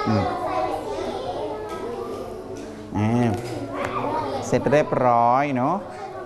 เสร็จเรียบร้อยเนาะ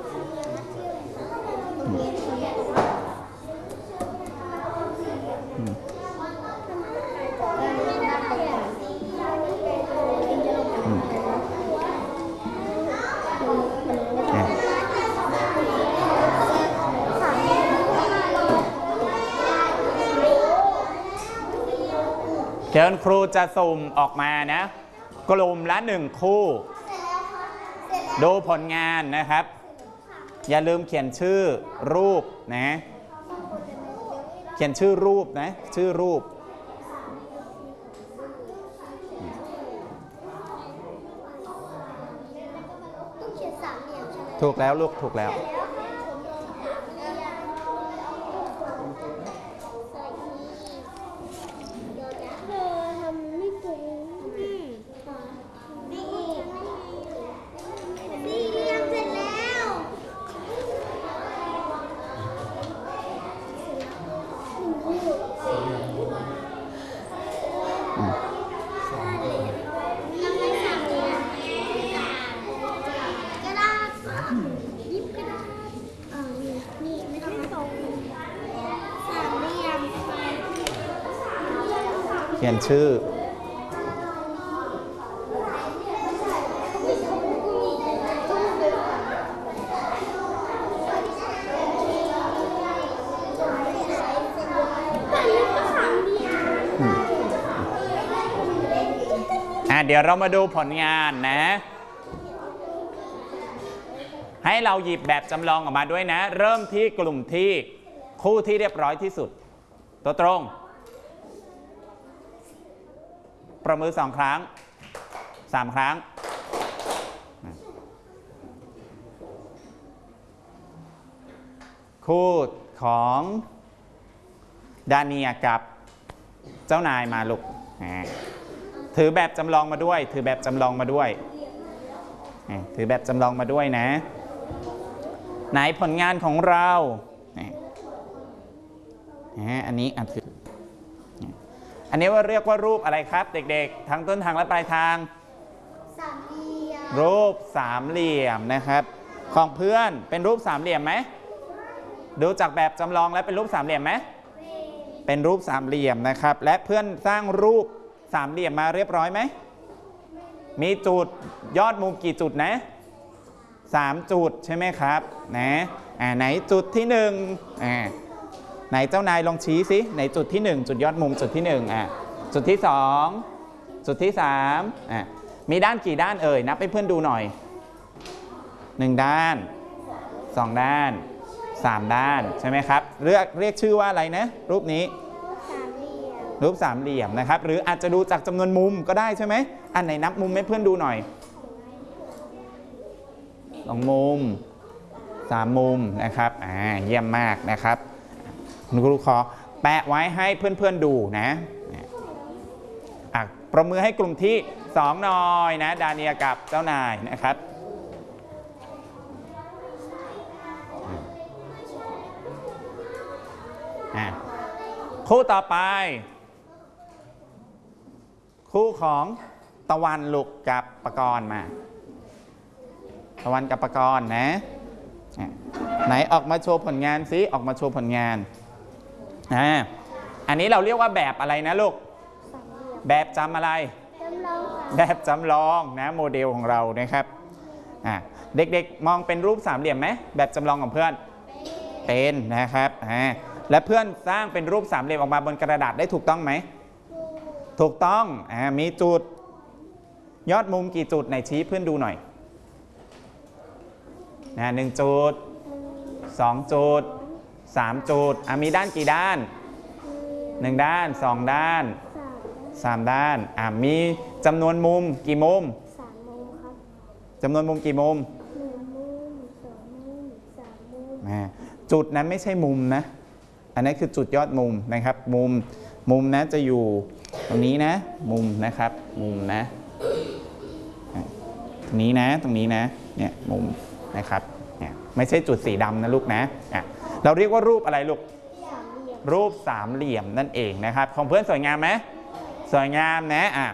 เดี๋ยวครูจะสุ่มออกมานะกลุ่มละ1คู่ดูผลงานนะครับอย่าลืมเขียนชื่อรูปนะเขียนชื่อรูปนะชื่อรูปถูกแล้วลูกถูกแล้วเขียนชื่อเดี๋ยวเรามาดูผลงานนะให้เราหยิบแบบจำลองออกมาด้วยนะเริ่มที่กลุ่มที่คู่ที่เรียบร้อยที่สุดตัวตรงประมือ2 ครั้ง3 ครั้งคู่ของดาเนียกับเจ้านายมาลูกถือแบบจำลองมาด้วยถือแบบจำลองมาด้วยถือแบบจำลองมาด้วยนะไหนผลงานของเราอันนี้อันนี้ว่าเรียกว่ารูปอะไรครับเด็กๆทั้งต้นทางและปลายทางสามเหลี่ยมรูปสามเหลี่ยมนะครับของเพื่อนเป็นรูปสามเหลี่ยมไหมดูจากแบบจำลองแล้วเป็นรูปสามเหลี่ยมไหมเป็นรูปสามเหลี่ยมนะครับและเพื่อนสร้างรูปสามเหลี่ยมมาเรียบร้อยไหมมีจุดยอดมุมกี่จุดนะ3 จุดใช่ไหมครับนะไหนจุดที่1ไหนเจ้านายลองชี้สิไหนจุดที่1จุดยอดมุมจุดที่1จุดที่2จุดที่3มีด้านกี่ด้านเอ่ยนับให้เพื่อนดูหน่อย1 ด้าน2 ด้าน3 ด้านใช่ไหมครับเรียกชื่อว่าอะไรนะรูปนี้รูปสามเหลี่ยมนะครับหรืออาจจะดูจากจำนวนมุมก็ได้ใช่ไหมอันไหนนับมุมให้เพื่อนดูหน่อย2 มุม3 มุมนะครับเยี่ยมมากนะครับคุณครูขอแปะไว้ให้เพื่อนๆดูนะประมือให้กลุ่มที่2หน่อยนะดาเนียกับเจ้านายนะครับคู่ต่อไปคู่ของตะวันลูกกับปกรณ์มาตะวันกับปกรณ์นะไหนออกมาโชว์ผลงานซิออกมาโชว์ผลงานอันนี้เราเรียกว่าแบบอะไรนะลูกแบบจำอะไรแบบจำลองนะโมเดลของเรานะครับเด็กๆมองเป็นรูปสามเหลี่ยมไหมแบบจำลองของเพื่อนเป็นนะครับและเพื่อนสร้างเป็นรูปสามเหลี่ยมออกมาบนกระดาษได้ถูกต้องไหมถูกต้องมีจุดยอดมุมกี่จุดไหนชี้เพื่อนดูหน่อย1 จุด2 จุด3 จุดมีด้านกี่ด้าน1 ด้าน2 ด้าน3 ด้านมีจำนวนมุมกี่มุม3 มุมครับจำนวนมุมกี่มุม1 มุม2 มุม3 มุมจุดนั้นไม่ใช่มุมนะอันนี้คือจุดยอดมุมนะครับมุมนะจะอยู่ตรงนี้นะมุมนะครับมุมนะตรงนี้นะตรงนี้นะเนี่ยมุมนะครับเนี่ยไม่ใช่จุดสีดำนะลูกนะเราเรียกว่ารูปอะไรลูกรูปสามเหลี่ยมนั่นเองนะครับของเพื่อนสวยงามไหมสวยงามนะ